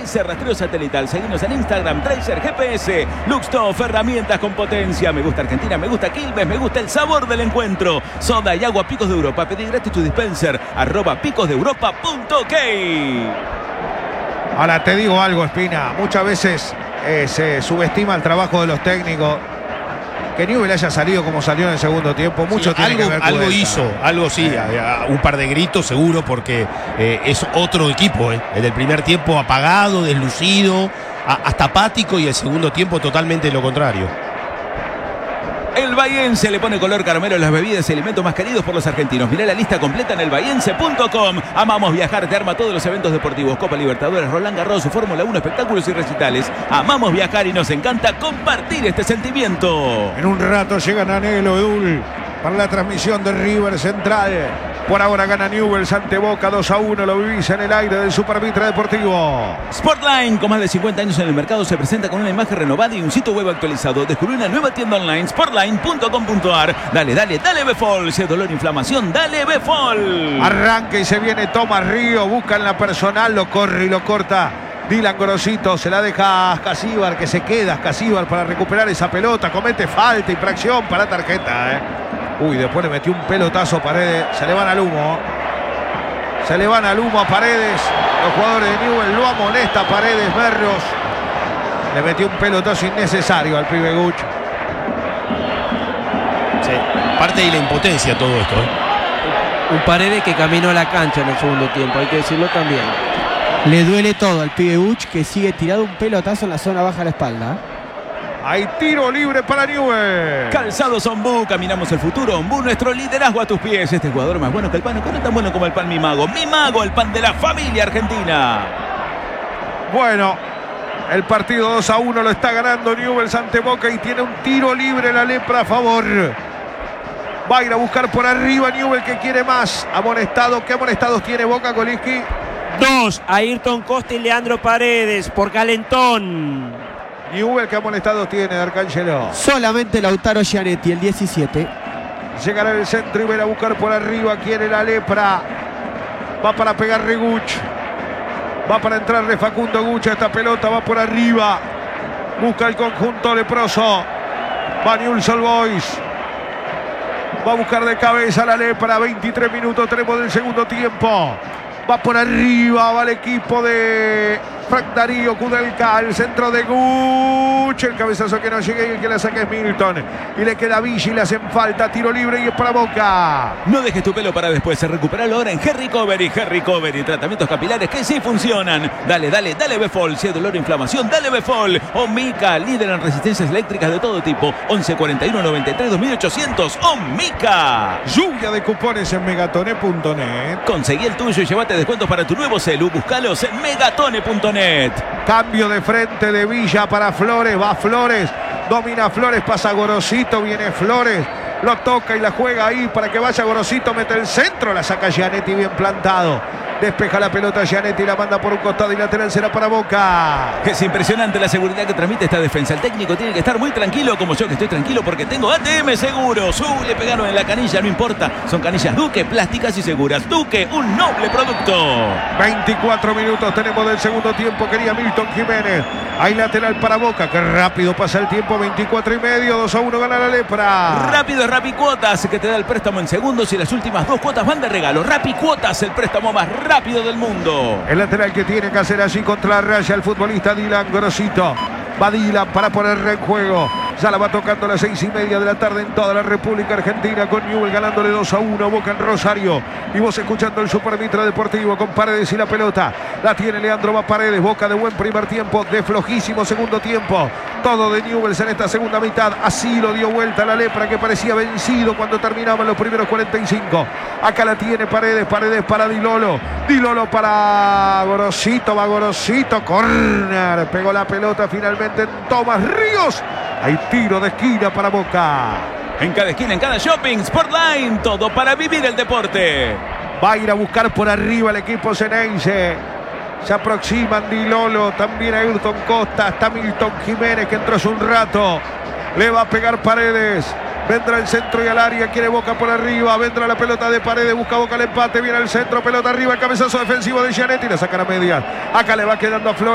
Tracer rastreo satelital. Seguimos en Instagram, Tracer GPS. Luxtoff, herramientas con potencia. Me gusta Argentina, me gusta Quilmes, me gusta el sabor del encuentro. Soda y agua Picos de Europa. Pedí gratis tu dispenser. @picosdeeuropa.ok. Ahora te digo algo, Espina. Muchas veces se subestima el trabajo de los técnicos. Que Newell haya salido como salió en el segundo tiempo, mucho tiene que ver con algo hizo, algo sí, un par de gritos seguro, porque es otro equipo, el del primer tiempo apagado, deslucido, hasta apático, y el segundo tiempo totalmente lo contrario. El Bahiense le pone color caramelo a las bebidas y alimentos más queridos por los argentinos. Mirá la lista completa en elbahiense.com. Amamos viajar, te arma todos los eventos deportivos. Copa Libertadores, Roland Garros, Fórmula 1, espectáculos y recitales. Amamos viajar y nos encanta compartir este sentimiento. En un rato llega Nanelo Edul para la transmisión de River Central. Por ahora gana Newell's ante Boca 2-1. Lo vivís en el aire del Supermitra Deportivo. Sportline, con más de 50 años en el mercado, se presenta con una imagen renovada y un sitio web actualizado. Descubrí una nueva tienda online, sportline.com.ar. Dale, dale, dale Befol. Si es dolor, inflamación, dale Befol. Arranca y se viene Tomás Río. Busca en la personal, lo corre y lo corta Dylan Gorosito. Se la deja a Ascasíbar, que se queda Ascasíbar para recuperar esa pelota. Comete falta, infracción para tarjeta, Uy, después le metió un pelotazo a Paredes. Se le van al humo. Se le van al humo a Paredes. Los jugadores de Newell lo amonesta a Paredes. Berros le metió un pelotazo innecesario al pibe Guch. Sí, parte de la impotencia todo esto. Un Paredes que caminó a la cancha en el segundo tiempo, hay que decirlo también. Le duele todo al pibe Guch, que sigue tirado un pelotazo en la zona baja de la espalda. Hay tiro libre para Newell. Calzados Ombú, caminamos el futuro. Ombú, nuestro liderazgo a tus pies. Este jugador más bueno que el pan, no tan bueno como el pan Mi Mago. Mi Mago, el pan de la familia argentina. Bueno, el partido 2-1 lo está ganando Newell's ante Boca y tiene un tiro libre la Lepra a favor. Va a ir a buscar por arriba Newell, que quiere más. Amonestado. ¿Qué amonestados tiene Boca, Kolinski? 2, Ayrton Costa y Leandro Paredes por calentón. Newell, ¿qué amonestados tiene, D'Arcangelo? Solamente Lautaro Gianetti, el 17. Llegará el centro y va a buscar por arriba. Quiere la Lepra. Va para pegar Guch. Va para entrar Facundo Guch a esta pelota. Va por arriba. Busca el conjunto leproso. Va Newell's Old Boys. Va a buscar de cabeza la Lepra. 23 minutos tenemos del segundo tiempo. Va por arriba. Va el equipo de Frank Darío Kudelka. El centro de Guch. El cabezazo que no llega y el que la saca es Milton. Y le queda Villa y le hacen falta. Tiro libre y es para Boca. No dejes tu pelo para después. Recuperalo ahora en Hair Recovery. Hair Recovery. Tratamientos capilares que sí funcionan. Dale, dale, dale Befol. Si hay dolor o inflamación, dale Befol. Omica, líder en resistencias eléctricas de todo tipo. 11 41 93 2800. Omica. Lluvia de cupones en megatone.net. Conseguí el tuyo y llévate descuentos para tu nuevo celu. Búscalos en megatone.net. Cambio de frente de Villa para Flores. Va Flores. Domina Flores. Pasa Gorosito. Viene Flores. Lo toca y la juega ahí para que vaya Gorosito. Mete el centro. La saca Gianetti bien plantado. Despeja la pelota Gianetti, la manda por un costado y lateral será para Boca. Es impresionante la seguridad que transmite esta defensa. El técnico tiene que estar muy tranquilo, como yo que estoy tranquilo porque tengo ATM Seguros. Le pegaron en la canilla, no importa. Son canillas Duque, plásticas y seguras. Duque, un noble producto. 24 minutos tenemos del segundo tiempo. Quería Milton Jiménez. Hay lateral para Boca. Que rápido pasa el tiempo. 24 y medio. 2-1 gana la Lepra. Rápido es Rapicuotas, que te da el préstamo en segundos y las últimas 2 cuotas van de regalo. Rapicuotas, el préstamo más rápido del mundo. El lateral que tiene que hacer allí contra la raya el futbolista Dylan Gorosito. Va Dylan para ponerle en juego. Ya la va tocando a las 6:30 de la tarde en toda la República Argentina, con Newell ganándole 2-1 Boca en Rosario. Y vos escuchando el Supermitra Deportivo con Paredes y la pelota. La tiene Leandro, va Paredes. Boca de buen primer tiempo, de flojísimo segundo tiempo. Todo de Newell's en esta segunda mitad. Así lo dio vuelta la Lepra, que parecía vencido cuando terminaban los primeros 45. Acá la tiene Paredes. Paredes para Dilolo. Dilolo para Gorosito. Va Gorosito. Corner. Pegó la pelota finalmente en Tomás Ríos. Hay tiro de esquina para Boca. En cada esquina, en cada shopping, Sportline, todo para vivir el deporte. Va a ir a buscar por arriba el equipo ceneice. Se aproximan Dilolo, también a Ayrton Costa, está Milton Jiménez que entró hace un rato. Le va a pegar Paredes. Vendrá el centro y al área, quiere Boca por arriba. Vendrá la pelota de Paredes, busca Boca el empate. Viene el centro, pelota arriba, el cabezazo defensivo de Gianetti. La sacan a medias. Acá le va quedando a Flores.